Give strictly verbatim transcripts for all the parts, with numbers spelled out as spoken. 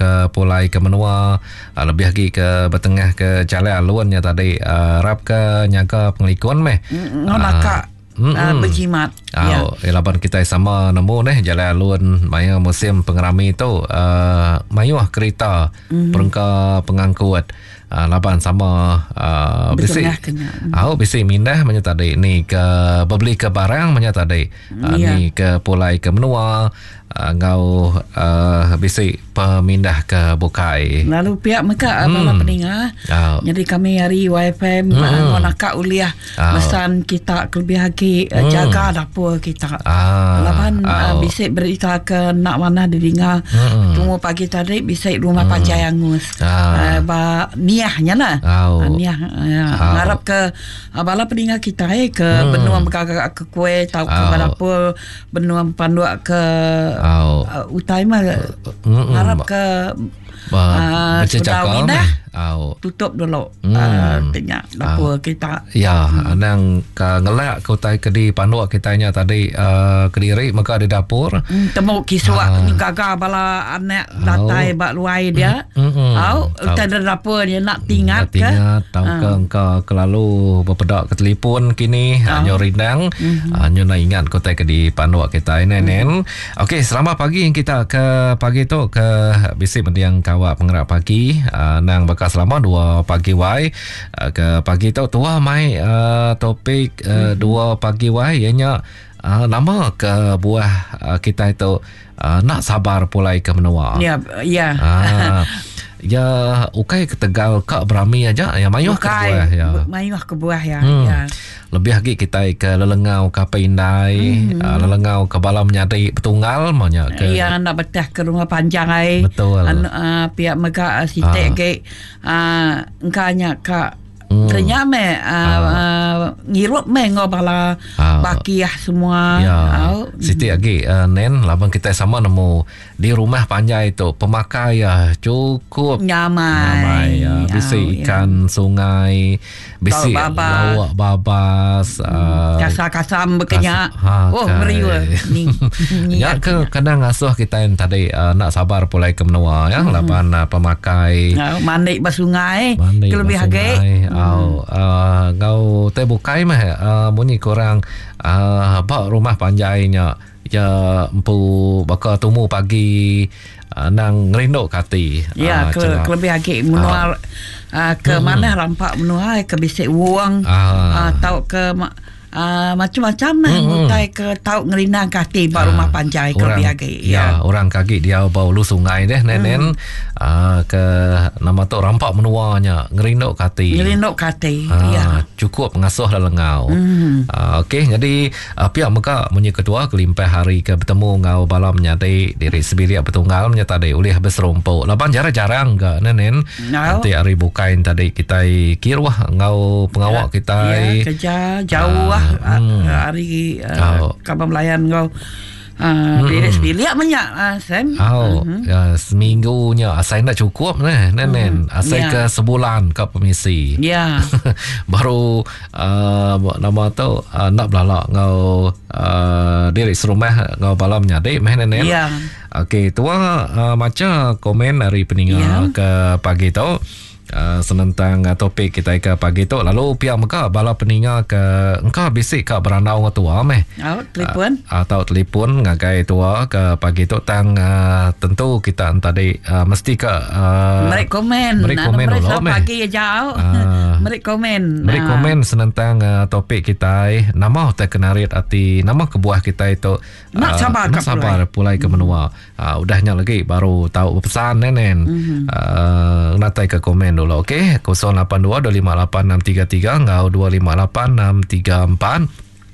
ke Pulai ke menua, uh, lebih lagi ke bertengah ke jalan alunnya tadi, uh, rap ke nyaga pengelikun meh. Ngolaka uh, berjimat. Oh, ya. Laban kita sama nemu nih jalan alun maya musim pengerami tu uh, mayuh kereta mm-hmm. perengka pengangkut. Uh, laban sama uh, bisi au bisi mindah manya tadi ni ke beli ke barang manya tadi uh, yeah. ni ke Pulai ke menua uh, ngau uh, bisi pemindah ke Bukai lalu pihak mereka hmm. bala peningah oh. Jadi kami hari Y F M hmm. ngolaka uliah oh. Pesan kita lebih lagi hmm. jaga dapur kita ah. Laban oh. uh, bisi berita ke nak mana didengar hmm. tunggu pagi tadi bisi rumah hmm. Panjai Angus oh. uh, ba niahnya lah oh. niah ya. oh. Ngarap ke uh, bala peninggal kita eh, ke hmm. benua berkagak ke kue tau ke oh. balapur benua panduak ke oh. uh, utai mah mm-mm. Ngarap ke uh, sudah windah oh. tutup dulu hmm. uh, tanya dapur oh. kita ya hmm. nang ke ngelak ke utai ke di panduak kitanya tadi uh, Kediri maka di dapur hmm, temu kiswak uh. gagal bala anak oh. datai bak luai dia mm-hmm. oh, utai di dapur dia nak tinggal ke tahu ke uh. engkau kelalu berpedak ke telefon kini oh. Nyo rindang mm-hmm. uh, nyo nak ingat kau ke di panduak kita ini nen mm. Okey, selamat pagi kita ke pagi tu ke bisi mendiang kawak pengerak pagi uh, nang bakal selama dua pagi wai uh, ke pagi tu tua mai uh, topik uh, mm-hmm. dua pagi wai ianya uh, nama ke buah uh, kita itu uh, nak sabar Pulai ke menua ya ya uh, ya ukai ke Tegal ke Berami aja ya mayuh ke buah ya mayuh ke buah ya, hmm. ya. Lebih lagi kita ke lelengau ke Pindai hmm. uh, lelengau ke Balam Nyari Petunggal maunya ke ya nak betah ke rumah Panjai betul an, uh, pihak mereka sitek uh. ke uh, engkanya ke Hmm. ternyata me uh, uh. uh, ngirup me ngobala uh. bakiah semua ya uh. Siti lagi uh, nen labang kita sama nemu di rumah Panjai tu pemakai ya cukup nyamai, nyamai ya. Bisi oh, ikan ya. Sungai bisi lawak babas hmm. uh, kasar-kasam berkenyak ha, oh meriwa ni ya ke kadang asuh kita yang tadi uh, nak sabar Pulai ke menua ya hmm. laban uh, pemakai uh, mandik bersungai kelebih harga Oh, uh, ngau teh Bukai mah uh, bunyi korang uh, bak rumah Panjainya ya empu bakal tumu pagi uh, nang ngerinduk kati ya uh, ke, kelebih lagi menua uh, uh, ke hmm. mana rampak menua ke bisik uang uh, uh, tau ke Uh, macam-macam lah mm-hmm. Mutai ke tau ngerindang kaki bak rumah Panjai ke lebih lagi ya, ya orang kaki dia bau lu sungai deh nenen mm. uh, ke nama tu rampak menuanya ngerinduk kati ngerinduk kati uh, ya cukup ngasuh lelengau mm. uh, okey jadi uh, pihak mereka punya ketua kelimpah hari ke bertemu ngau balam nyati diri sebilik bertunggal menyatadi ulih berserumpuk laban jarang-jarang ke nenen no. Nanti hari bukain tadi kita kiruah ngau pengawak ya, kita ya, kerja jauh uh, Hmm. hari uh, oh. kapal melayan kau uh, beres hmm. bilik banyak uh, Sam oh, uh-huh. ya, seminggunya asal nak cukup nih nenen uh-huh. asal yeah. ke sebulan ke permisi ya yeah. baru uh, nama tu uh, nak belalak ngau uh, diri serumah ngau balam nyadi meh nenen ya yeah. okey tua uh, macam komen dari peninggal yeah. ke pagi tu Uh, senentang uh, topik kita ke pagi tu lalu pihak mereka bala peninga ke engkau bisik ke berandau dengan tua meh oh, telefon uh, atau telefon ngagai tua ke pagi tu tang uh, tentu kita tadi uh, mesti ke uh, mereka komen mereka komen nah, dulu meh pagi jauh uh, mereka komen mereka komen uh. senentang uh, topik kita eh, nama teh kenarit ati nama kebuah kita itu nak uh, sabar nak sabar Pulai ke menua uh, udahnya lagi baru tahu pesan nenen mm-hmm. uh, natai ke komen dulu okey kosong lapan dua dua lima lapan enam tiga tiga ngau dua lima lapan enam tiga empat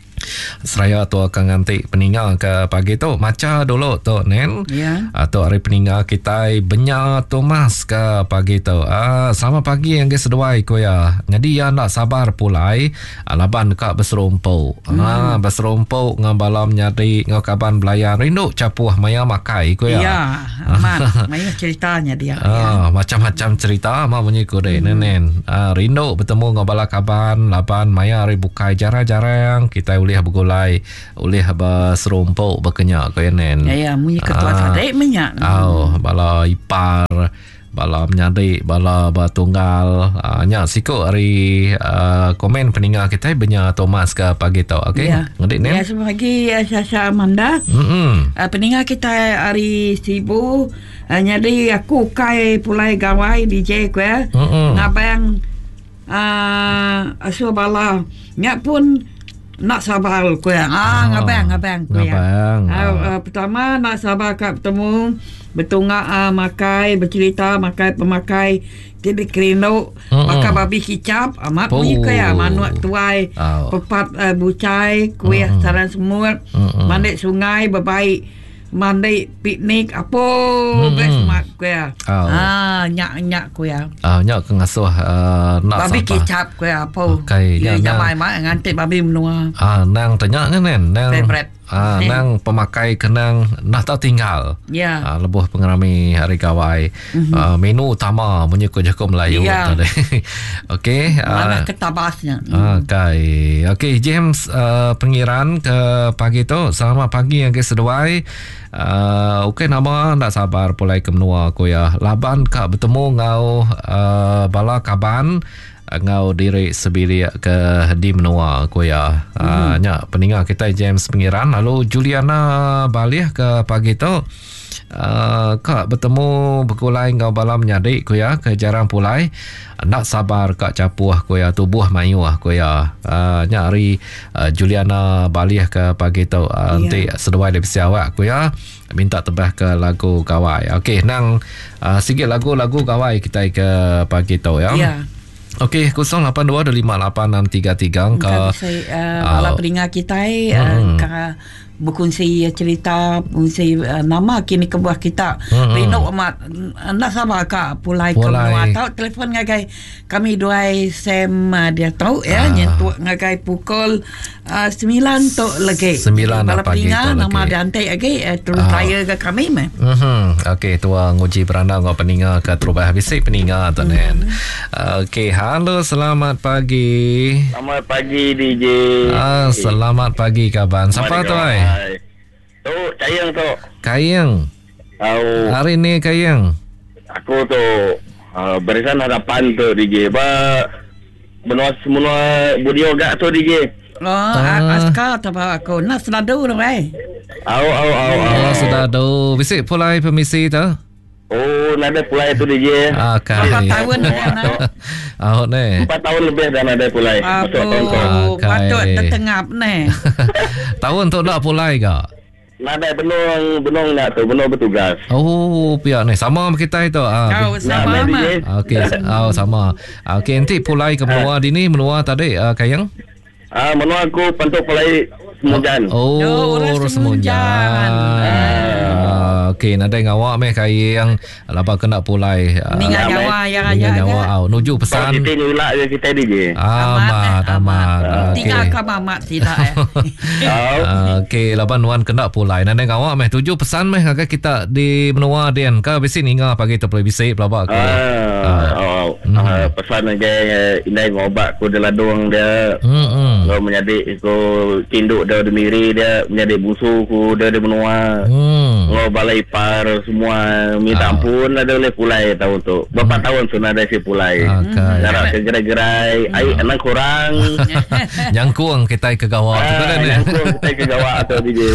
seraya tu akan nganti peninggal ke pagi tu maca dulu tu nen ya atau hari peninggal kita benya Thomas ke pagi tu ah sama pagi yang ke seduai ko ya jadi ya nak sabar Pulai alaban dekat berserumpu hmm. ah berserumpu ngabalam nyari ngakaban belayar rindu capuh maya makai ko ya ya amat maya ceritanya dia ah ya. Macam-macam cerita mak bunyi ko deh hmm. nenen ah rindu bertemu ngabala kaban laban maya hari bukai jarang-jarang kita ulih bergulai, ulih berserumpuk berkenyak ko nen. Ya ya, munyi ketua tarik menyak. Oh, bala ipar, bala menyadik, bala batunggal. Uh, nya sikut hari uh, komen peninggal kita benya Thomas ke pagi tu. Okey. Ya. Ngedik nen. Ya, selamat pagi uh, Syasha Amanda. Hmm. Uh, peninggal kita hari Sibu. Uh, jadi aku kai pulai gawai D J ku ya. Ngabang uh, asu bala nyak pun nak sabar ku ya. Ah, oh. ngabang ngabang ku ya. Ngabang. Uh, uh, pertama nak sabar kat bertemu bertunggak uh, makai bercerita makai pemakai jadi kerino makan babi kicap amat oh. bunyi kaya manuak tuai oh. pepat uh, bucai kuih mm. saran semut mm. mandek sungai berbaik mandai piknik apa mm. best mak kuya oh. ah nyak nyak kuya ah nyak kengasuh uh, nak babi kicap kuya apa okay, ya nyamai mak ngantik babi menua ah nang tanya kan nang favorite ah eh. nang pemakai kenang nak tak tinggal ya ah, lebuh pengerami hari kawai mm-hmm. ah, menu utama menyukur jago Melayu ya. tadi okey mana uh, ketabasnya okey okey James uh, pengiran ke pagi tu selamat pagi yang ke seduai. Uh, okey nama nak sabar pulai ke menua ko ya laban kak bertemu ngau uh, bala kaban ngau diri sebiri ke di menua ko ya uh, mm-hmm. nya peninggal kita James pengiran lalu Juliana balik ke pagi tu uh, kak bertemu berkulai ngau bala menyadik ko ya ke jarang pulai nak sabar kak capuh ko ya tubuh mayu ko ya uh, nya hari uh, Juliana balik ke pagi tu uh, yeah. nanti seduai lebih siawak ko ya minta tebah ke lagu kawai. Okey nang uh, sikit lagu-lagu kawai kita ke pagi tu ya. Yeah. Okey kosong lapan dua dua lima lapan enam tiga tiga ka bala pendengar kita uh, ka berkongsi cerita berkongsi uh, nama kini kebuah kita hmm. rindu amat nak sama kak pulai, pulai. Ke atau telefon ngagai kami dua sem uh, dia tahu ya ah. nyentuh ngagai pukul uh, sembilan tu lagi sembilan pagi tu nama dia antai lagi uh, terus ah. raya ke kami meh mm-hmm. Okey tua nguji beranda ngau peninggal ke terubah bisik peninggal tu nen mm-hmm. Okey halo selamat pagi selamat pagi D J ah, selamat pagi kaban siapa tu ai tu Kayang tu Kayang oh. hari ni Kayang aku tu uh, barisan harapan tu D J ba menua semua budi ogak tu D J oh ah. aska tu aku nak seladu tu ai au au au au seladu bisik pulai permisi tu oh nada pulai tu D J ah kai tahun nak oh ne empat tahun lebih dah nada pulai oh patut tertengap ne tahun tu nak pulai ke nada benung benung nak tu benung bertugas oh pihak ni sama kita itu ah oh, sama nah, okey oh sama okey nanti pulai ke menua dini menua tadi uh, Kayang ah menua aku pantuk pulai Semujan oh, oh orang Semujan ah, okey nada ngawak meh Kayang laba kena pulai ningan nyawa ya ya nyawa au nuju pesan kita ni ulah je kita D J amat amat tinggal ke mamat sila ya okey laba nuan kena pulai nada ngawak meh tuju pesan meh agak kita di menua den ka bisi ninga pagi tu bisik pelaba ke oh pesan aja indai ngobat ku deladung dia kalau menjadi ku tinduk dia demiri dia menjadi busu ku dia di menua ngau balai par semua minta ampun ada boleh pulai tahun tu berapa tahun sudah ada si pulai jarak segera-gerai ai anak kurang nyangkung kita ke gawak tu kan nyangkung kita ke gawak atau D J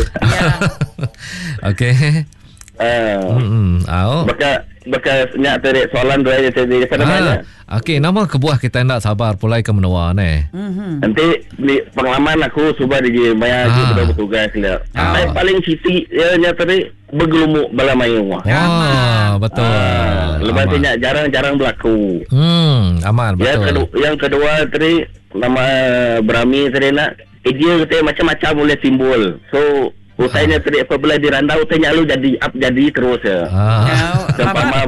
okey eh au baka baka nyak tadi soalan dua je tadi pada mana okey nama kebuah kita nak sabar pulai ke menua ni nanti ni pengalaman aku cuba D J maya lagi betul bertugas dia saya paling siti ya nya tadi bergelumuk bala mayu wah betul lepas tu nyak jarang-jarang berlaku hmm aman betul yang kedua, yang kedua tadi nama berami tadi nak idea kita macam-macam boleh timbul so usainya tadi apabila dirandau tanya lu jadi up jadi terus ya. Ah. Seumpama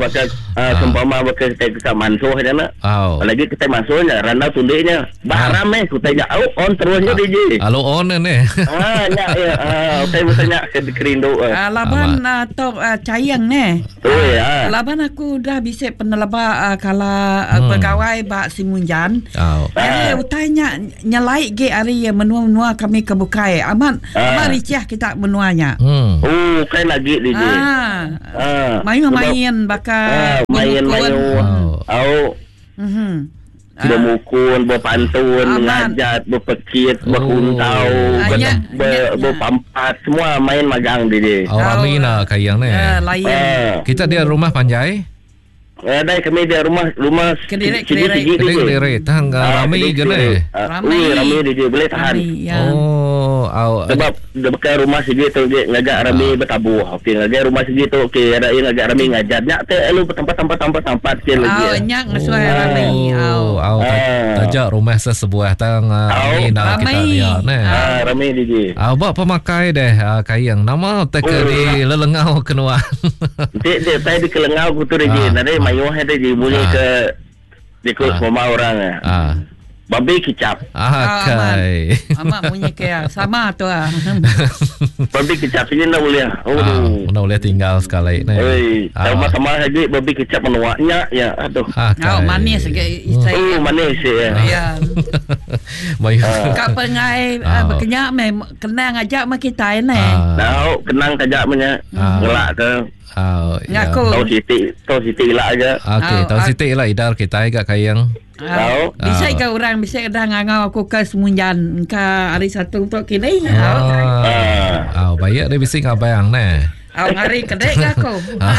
bakal uh, sempama bakal kita kita mansuh je nak. Oh. Lagi kita mansuhnya, randa tundiknya. Baram eh, kita jak on terusnya D J. Halo on ni. Ah, nyak ya. Ah, saya bertanya ke kerindu. Ah, laban atau cayang ni. Oh ya. Laban aku dah bisik penelaba kala pegawai bak Simunjan. Oh. Jadi utanya nyalai ge ari menua-menua kami kebukai. Aman, aman riciah kita menuanya. Hmm. Oh, kan lagi D J. Ah. Ah. Main-main bakal main-main. Oh. Mhm. Bermukul, berpantun, mengajat, berpekit, berhuntau, berpampat, semua main magang dia. Oh, ramai nak kayang ni. Kita dia rumah Panjai. Eh, dah kami dia rumah rumah Kediri Kediri Kediri tang ramai ke ni? Ramai ramai dia boleh tahan. Oh, sebab dia bekas rumah segi tu dia ngajak ramai bertabuh. Okey, ngajak rumah segi tu okey ada yang ngajak ramai ngajak nyak tu elu tempat-tempat tempat-tempat sikit lagi. Oh, nyak ngasuai ramai. Oh, oh, tajak rumah sesebuah tang ramai nak kita dia ni. Ah, ramai dia. Ah, buat pemakai deh kayang nama tak di lelengau kenuan. Dia dia saya di kelengau kutu dia. Nanti mayuh ada di bunyi ke ikut rumah orang ah. Babi kicap. Ah, kai. Amak bunyi ke sama tu ah. Babi kicap ini nak boleh. Oh, nak boleh tinggal sekali ni. Oi, sama-sama lagi babi kicap menuaknya ya. Aduh. Ah, manis ke saya. Oh, manis ya. Ya. Mayuh. Kak pengai berkenyak meh kenang ajak mak kita ni. Tahu kenang ajak punya gelak ke. Oh, ya. Tahu Siti, tahu Siti lah aja. Okey, tahu Siti lah idar kita agak kayang. Tahu. Bisa ke orang bisa dah ngangau aku ke Semunjan ke hari satu untuk kini. Ah. Oh, baik dia bisa ngabayang ni. Oh, hari kedek ke aku.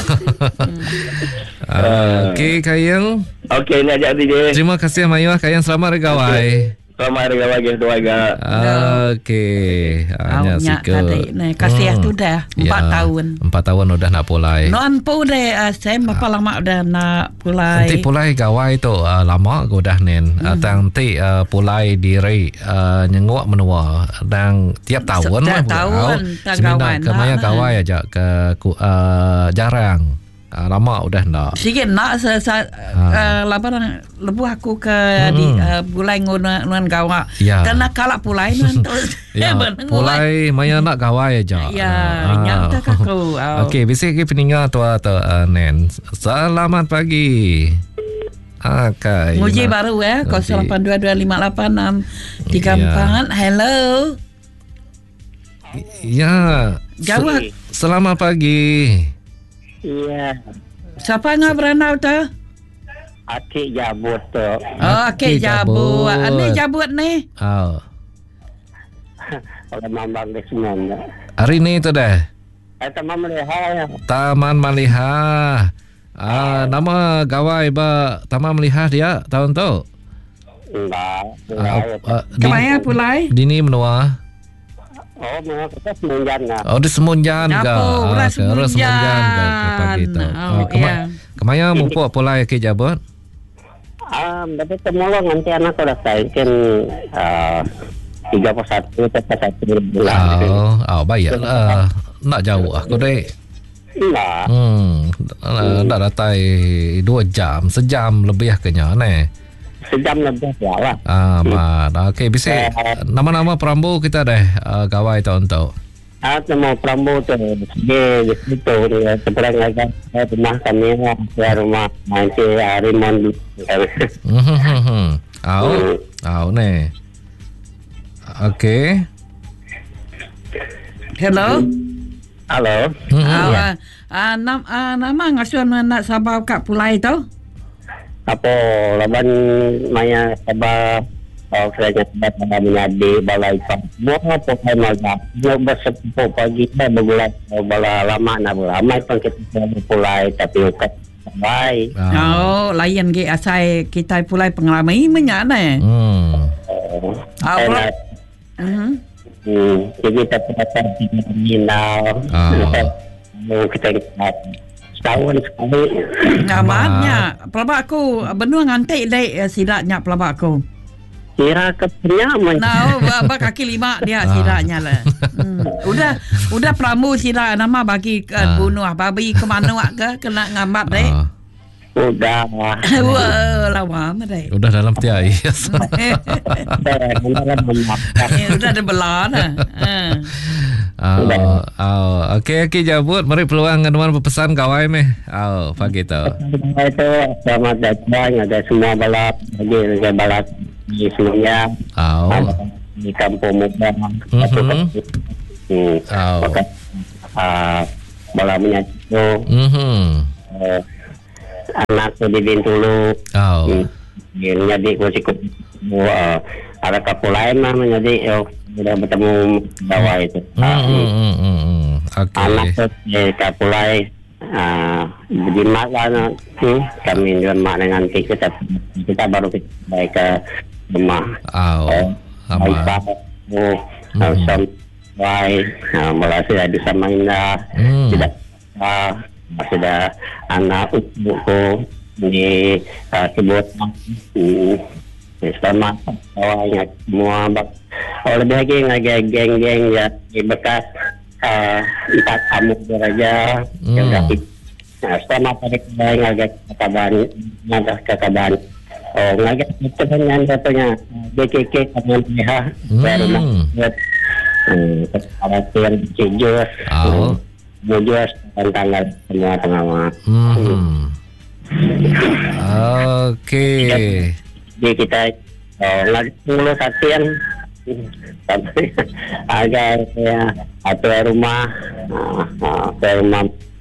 Okey, kayang. Okey, ni ajak dia. Terima kasih Mayuh, kayang selamat bergawai. Selamat hari bagi keluarga. Okey. Hanya sikit. Kasih hmm. tu dah empat ya, tahun. Empat tahun udah nak pulai. Non pun dah saya berapa lama udah nak pulai. Nanti pulai gawai tu uh, lama aku dah nen. Hmm. Nanti uh, pulai diri uh, nyenguk menua dan tiap tahun mah. Tiap tahun gawai. Kemaya gawai aja ke uh, jarang. Uh, lama udah nak. Sikit nak se, se, uh, lapan lebuh aku ke hmm. di uh, bulai nguan gawak. Ya. Karena kalak pulai nuan tu. Ya. Pulai maya nak gawai aja. Ya, uh, nyam tak aku. Oh. Okey, bisik ke peningat tu atau uh, nen. Selamat pagi. Okay. Muji baru ya, kosong lapan dua dua lima lapan enam tiga empat. Hello. Ya. Gawak. Selamat pagi. Iya. Siapa ngah beranau tu? Aki Jabut tu. Oh, Aki Jabut. Ani Jabut ni? Oh. Oleh Mambang di semuanya. Hari ni tu dah? Eh, Taman Maliha ya. Taman Maliha. Ah, nama gawai ba Taman Maliha dia tahun tu? Enggak. Uh, uh, Kemana pulai? Dini menua. Oh, memang kita Semunjan lah. Oh, di Semunjan ke? Apa? Orang Semunjan. Semunjan ke pagi tu. Oh, oh, kema- iya. Kemana mumpuk pulai ke Jabut? Ah, tapi temulung nanti anak udah saikin uh, tiga puluh satu sampai satu bulan. Oh, oh baik lah. Nak jauh aku dek. Enggak. Hmm, nak datai dua jam, sejam lebih kenya ne. Sejam lebih ya lah. Ah, mak. Okey, bisa uh, nama-nama perambu kita deh uh, gawai tahun tu. Ah, nama perambu tu dia di situ dia seberang lagi rumah kami ya rumah nanti Rimon. Hmm. Au, au ne. Okey. Hello. Halo. Hmm, ah, ya. ah, nam, ah, nama ngasuh nak sabau kat pulai tu? Apa laban maya sabah oh kerja sebab menyadi balai pam semua apa saya malam mau bersepupu pagi saya berbulan bala lama nak ramai pun kita pulai tapi ukat baik. Oh, lain ke asai kita pulai pengalaman menyak ne. Hmm. Oh. Ah, hmm. Hmm, jadi kita dapat diminal. Oh, kita kita tahun sekali. Ngamatnya, pelabak aku benua ngantik dek sidaknya pelabak aku. Kira kepunya man. Nah, bak kaki lima dia sidaknya lah. Hmm. Udah, udah pramu sidak nama bagi uh, bunuh babi ke mana ke kena ngamat dek. Udah. Wah, lama amat deh. Udah dalam tiai. Udah ada belana. Oh, oh, okey okey jabut. Mari peluang dengan berpesan kawai meh. Oh, pagi tu. Itu selamat datang ada semua balap bagi ada balap di semuanya. Oh. Di kampung muda. Mhm. Hmm. Oh. Ah, balap menyatu. Mhm. Anak tu di Bintulu. Oh. Dia menjadi kursi kursi. Uh, ada kapulai mah menjadi oh, sudah bertemu bawah itu. Hmm. Hmm. Hmm. Okey. Anak tu di kapulai. Uh, berjimat lah hmm, kami berjimat dengan kita kita baru kita baik ke rumah. Oh. Sama. Oh. Sampai malah sudah bisa mainlah. Tidak. Uh, sudah anak utuhku di uh, sebut uh, sama awalnya semua bak oh, lebih lagi ngagai geng-geng ya di bekas uh, empat kamu beraja yang gratis nah sama pada ngagai kabar ngagai kabar oh ngagai itu dengan katanya B K K kami lihat dari rumah ada yang dijus oh Mujur tanggal semua pengawas. Hmm. Okey. Jadi kita lagi mulu latihan sampai agak ya atau rumah atau rumah.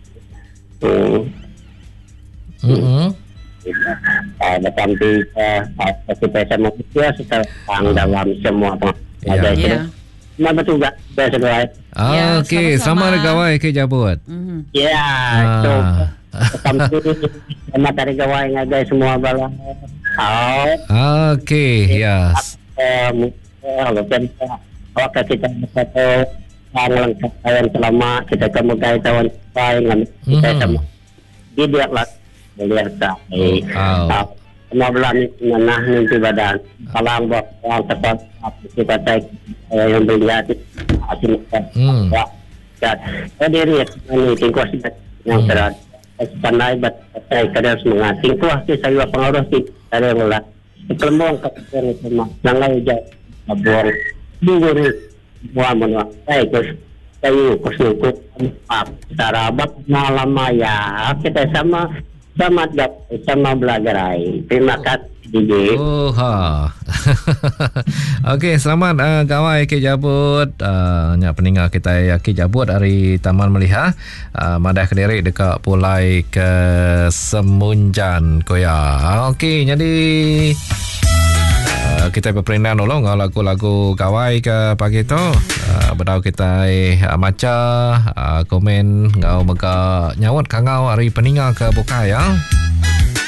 Hmm. Ada tampil kita sama kita sekarang dalam semua pengajian. Nah betul tak? Biasa doa. Ah, okey, sama ada gawai ke jabut. Mhm. Ya, so tampil sama dari gawai ngagai semua bala. Oh. Okey, yes. Eh, kalau kita kalau kita satu orang yang selama kita kemukai tahun lain kita sama. Dia lah melihat tak. Semua belah menah nanti badan. Kalau buat orang tepat kita tak yang melihat hasil Hmm. ya. Jadi ini tingkos yang terad. Pandai bat saya kadang semangat tingkos saya pengaruh sih ada mula. Kelembong kepada semua. Nangai je buang dulu buang mana. Saya kus saya kus ikut apa cara abad malam maya kita sama sama sama belajar ai. Terima kasih D J. Oh ha. Okey, selamat uh, gawai ke jabut. Uh, nya peninggal kita ya ke jabut dari Taman Meliha. Uh, madah Kediri dekat Pulai ke Semunjan Koya. Okey, jadi uh, kita berperindah dulu dengan lagu-lagu gawai ke pagi tu. Uh, Berdau kita uh, maca uh, komen ngau mega nyawat kangau hari peninggal ke buka ya.